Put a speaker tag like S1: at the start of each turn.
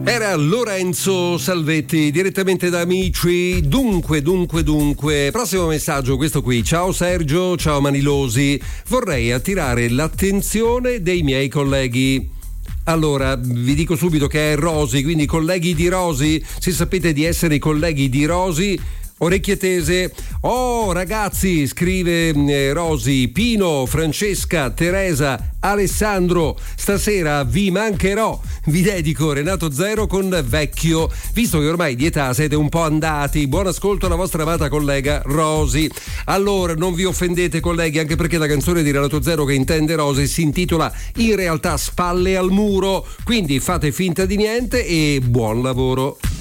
S1: Era Lorenzo Salvetti direttamente da Amici. Dunque, prossimo messaggio, questo qui. Ciao Sergio, ciao Manilosi, vorrei attirare l'attenzione dei miei colleghi. Allora, vi dico subito che è Rosi, quindi colleghi di Rosi, se sapete di essere i colleghi di Rosi, orecchie tese. Oh ragazzi, scrive Rosi, Pino, Francesca, Teresa, Alessandro, stasera vi mancherò, vi dedico Renato Zero con Vecchio, visto che ormai di età siete un po' andati. Buon ascolto alla vostra amata collega Rosi. Allora, non vi offendete colleghi, anche perché la canzone di Renato Zero che intende Rosi si intitola in realtà Spalle al muro, quindi fate finta di niente e buon lavoro.